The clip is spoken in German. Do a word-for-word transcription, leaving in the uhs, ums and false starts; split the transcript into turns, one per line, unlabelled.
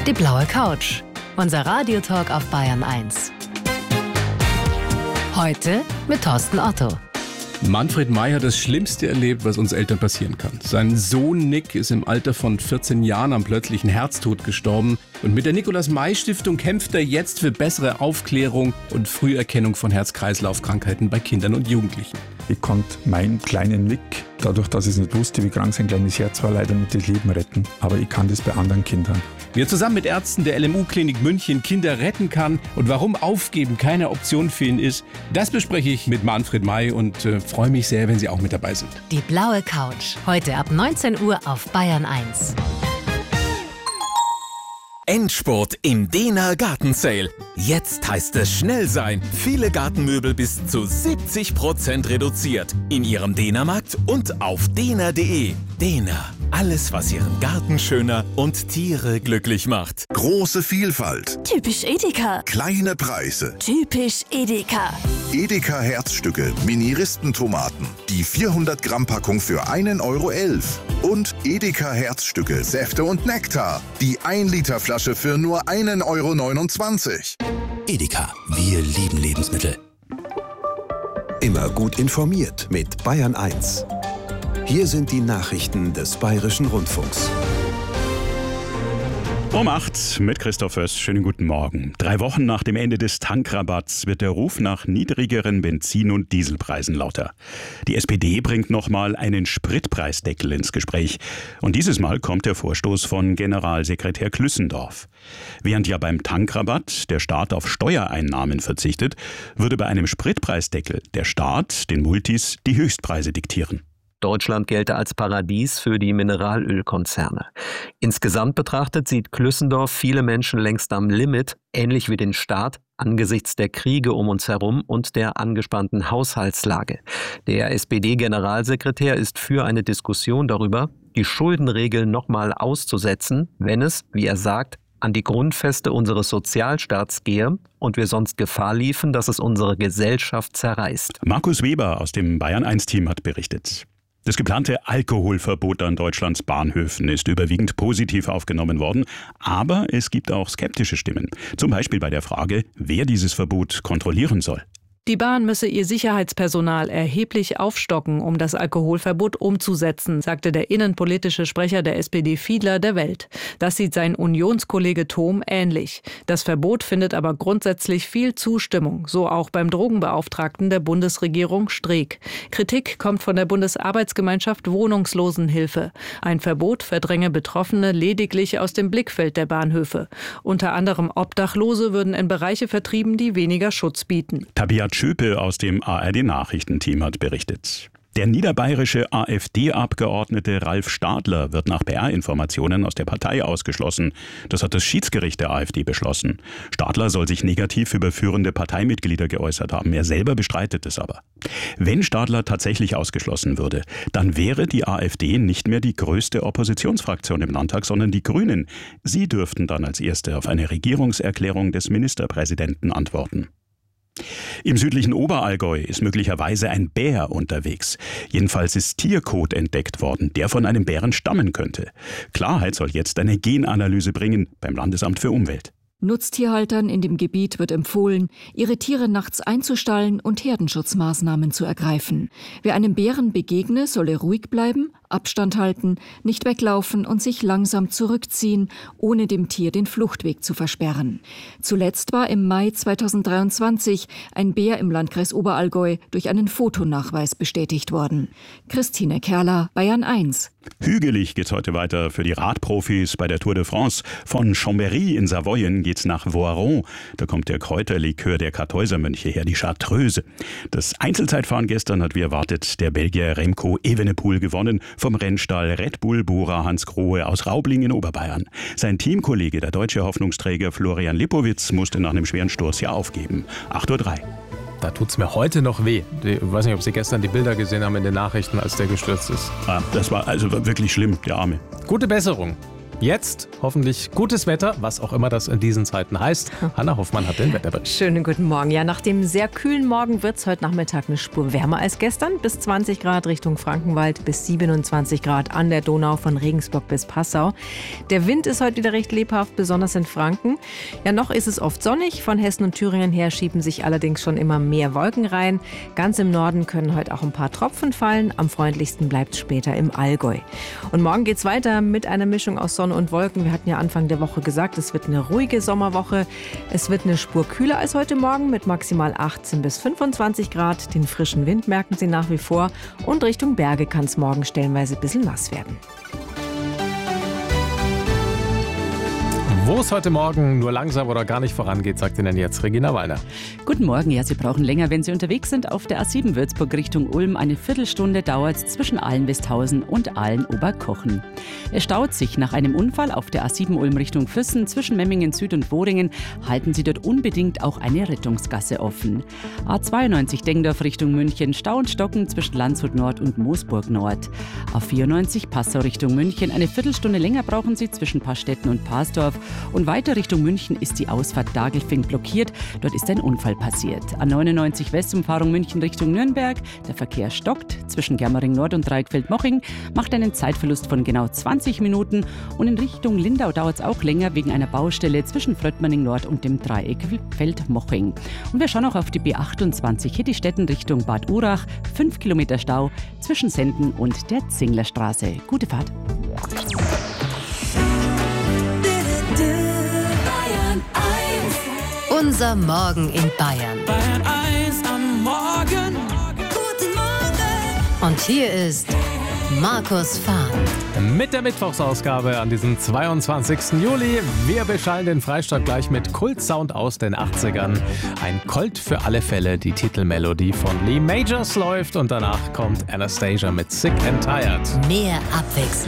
Die blaue Couch. Unser Radiotalk auf Bayern eins. Heute mit Thorsten Otto.
Manfred May hat das Schlimmste erlebt, was uns Eltern passieren kann. Sein Sohn Nick ist im Alter von vierzehn Jahren am plötzlichen Herztod gestorben. Und mit der Nikolaus-May-Stiftung kämpft er jetzt für bessere Aufklärung und Früherkennung von Herz-Kreislauf-Krankheiten bei Kindern und Jugendlichen.
Ich konnte meinen kleinen Nick, dadurch, dass ich es nicht wusste, wie krank sein kleines Herz war, leider nicht das Leben retten. Aber ich kann das bei anderen Kindern.
Wie er zusammen mit Ärzten der L M U-Klinik München Kinder retten kann und warum Aufgeben keine Option für ihn ist, das bespreche ich mit Manfred May und äh, freue mich sehr, wenn Sie auch mit dabei sind.
Die blaue Couch. Heute ab neunzehn Uhr auf Bayern eins.
Endspurt im Dehner Gartensale. Jetzt heißt es schnell sein. Viele Gartenmöbel bis zu siebzig Prozent reduziert. In Ihrem Dehnermarkt und auf dehner punkt de. Dehner. Alles, was Ihren Garten schöner und Tiere glücklich macht.
Große Vielfalt.
Typisch Edeka.
Kleine Preise.
Typisch Edeka.
Edeka Herzstücke, Mini-Ristentomaten. Die vierhundert Gramm Packung für einen Euro elf. Und Edeka Herzstücke, Säfte und Nektar. Die ein Liter Flasche für nur einen Euro neunundzwanzig.
Edeka, wir lieben Lebensmittel. Immer gut informiert mit Bayern eins. Hier sind die Nachrichten des Bayerischen Rundfunks.
Um acht mit Christoph Föss. Schönen guten Morgen. Drei Wochen nach dem Ende des Tankrabatts wird der Ruf nach niedrigeren Benzin- und Dieselpreisen lauter. Die S P D bringt nochmal einen Spritpreisdeckel ins Gespräch. Und dieses Mal kommt der Vorstoß von Generalsekretär Klüssendorf. Während ja beim Tankrabatt der Staat auf Steuereinnahmen verzichtet, würde bei einem Spritpreisdeckel der Staat den Multis die Höchstpreise diktieren.
Deutschland gelte als Paradies für die Mineralölkonzerne. Insgesamt betrachtet sieht Klüssendorf viele Menschen längst am Limit, ähnlich wie den Staat, angesichts der Kriege um uns herum und der angespannten Haushaltslage. Der S P D-Generalsekretär ist für eine Diskussion darüber, die Schuldenregeln nochmal auszusetzen, wenn es, wie er sagt, an die Grundfeste unseres Sozialstaats gehe und wir sonst Gefahr liefen, dass es unsere Gesellschaft zerreißt.
Markus Weber aus dem Bayern eins Team hat berichtet. Das geplante Alkoholverbot an Deutschlands Bahnhöfen ist überwiegend positiv aufgenommen worden, aber es gibt auch skeptische Stimmen. Zum Beispiel bei der Frage, wer dieses Verbot kontrollieren soll.
Die Bahn müsse ihr Sicherheitspersonal erheblich aufstocken, um das Alkoholverbot umzusetzen, sagte der innenpolitische Sprecher der S P D Fiedler der Welt. Das sieht sein Unionskollege Thom ähnlich. Das Verbot findet aber grundsätzlich viel Zustimmung, so auch beim Drogenbeauftragten der Bundesregierung Streeck. Kritik kommt von der Bundesarbeitsgemeinschaft Wohnungslosenhilfe. Ein Verbot verdränge Betroffene lediglich aus dem Blickfeld der Bahnhöfe. Unter anderem Obdachlose würden in Bereiche vertrieben, die weniger Schutz bieten.
Tabea Schöpe aus dem A R D-Nachrichtenteam hat berichtet. Der niederbayerische A f D-Abgeordnete Ralf Stadler wird nach P R-Informationen aus der Partei ausgeschlossen. Das hat das Schiedsgericht der AfD beschlossen. Stadler soll sich negativ über führende Parteimitglieder geäußert haben. Er selber bestreitet es aber. Wenn Stadler tatsächlich ausgeschlossen würde, dann wäre die AfD nicht mehr die größte Oppositionsfraktion im Landtag, sondern die Grünen. Sie dürften dann als Erste auf eine Regierungserklärung des Ministerpräsidenten antworten. Im südlichen Oberallgäu ist möglicherweise ein Bär unterwegs. Jedenfalls ist Tierkot entdeckt worden, der von einem Bären stammen könnte. Klarheit soll jetzt eine Genanalyse bringen beim Landesamt für Umwelt.
Nutztierhaltern in dem Gebiet wird empfohlen, ihre Tiere nachts einzustallen und Herdenschutzmaßnahmen zu ergreifen. Wer einem Bären begegne, solle ruhig bleiben, Abstand halten, nicht weglaufen und sich langsam zurückziehen, ohne dem Tier den Fluchtweg zu versperren. Zuletzt war im Mai zweitausenddreiundzwanzig ein Bär im Landkreis Oberallgäu durch einen Fotonachweis bestätigt worden. Christine Kerler, Bayern eins.
Hügelig geht's heute weiter für die Radprofis bei der Tour de France. Von Chambéry in Savoyen geht's nach Voiron. Da kommt der Kräuterlikör der Kartäusermönche her, die Chartreuse. Das Einzelzeitfahren gestern hat wie erwartet der Belgier Remco Evenepoel gewonnen vom Rennstall Red Bull Bora Hans Grohe aus Raubling in Oberbayern. Sein Teamkollege, der deutsche Hoffnungsträger Florian Lipowitz, musste nach einem schweren Sturz ja aufgeben. acht Uhr drei.
Da tut's mir heute noch weh. Ich weiß nicht, ob Sie gestern die Bilder gesehen haben in den Nachrichten, als der gestürzt ist.
Ah, das war also wirklich schlimm, der Arme.
Gute Besserung. Jetzt hoffentlich gutes Wetter, was auch immer das in diesen Zeiten heißt. Hanna Hoffmann hat den Wetterbericht.
Schönen guten Morgen. Ja, nach dem sehr kühlen Morgen wird es heute Nachmittag eine Spur wärmer als gestern. Bis zwanzig Grad Richtung Frankenwald, bis siebenundzwanzig Grad an der Donau von Regensburg bis Passau. Der Wind ist heute wieder recht lebhaft, besonders in Franken. Ja, noch ist es oft sonnig. Von Hessen und Thüringen her schieben sich allerdings schon immer mehr Wolken rein. Ganz im Norden können heute auch ein paar Tropfen fallen. Am freundlichsten bleibt es später im Allgäu. Und morgen geht es weiter mit einer Mischung aus Sonne und Wolken. Wir hatten ja Anfang der Woche gesagt, es wird eine ruhige Sommerwoche. Es wird eine Spur kühler als heute Morgen mit maximal achtzehn bis fünfundzwanzig Grad. Den frischen Wind merken Sie nach wie vor. Und Richtung Berge kann es morgen stellenweise ein bisschen nass werden.
Wo es heute Morgen nur langsam oder gar nicht vorangeht, sagt Ihnen jetzt Regina Wallner.
Guten Morgen. Ja, Sie brauchen länger, wenn Sie unterwegs sind. Auf der A sieben Würzburg Richtung Ulm eine Viertelstunde dauert es zwischen Ahlen-Westhausen und Ahlen-Oberkochen. Es staut sich nach einem Unfall auf der A sieben Ulm Richtung Füssen zwischen Memmingen Süd und Wohringen. Halten Sie dort unbedingt auch eine Rettungsgasse offen. A zweiundneunzig Dengdorf Richtung München, Stau und Stocken zwischen Landshut Nord und Moosburg Nord. A vierundneunzig Passau Richtung München, eine Viertelstunde länger brauchen Sie zwischen Pastetten und Parsdorf. Und weiter Richtung München ist die Ausfahrt Dagelfing blockiert. Dort ist ein Unfall passiert. A neunundneunzig Westumfahrung München Richtung Nürnberg. Der Verkehr stockt. Zwischen Germering Nord und Dreieckfeld-Moching macht einen Zeitverlust von genau zwanzig Minuten. Und in Richtung Lindau dauert es auch länger wegen einer Baustelle zwischen Fröttmanning Nord und dem Dreieckfeld-Moching. Und wir schauen auch auf die B achtundzwanzig Hittistetten Richtung Bad Urach. Fünf Kilometer Stau zwischen Senden und der Zinglerstraße. Gute Fahrt.
Unser Morgen in Bayern.
Bayern eins am Morgen. Guten Morgen.
Und hier ist Markus Fahn.
Mit der Mittwochsausgabe an diesem zweiundzwanzigsten Juli. Wir beschallen den Freistaat gleich mit Kultsound aus den achtzigern. Ein Colt für alle Fälle, die Titelmelodie von Lee Majors läuft und danach kommt Anastasia mit Sick and Tired.
Mehr Abwechslung.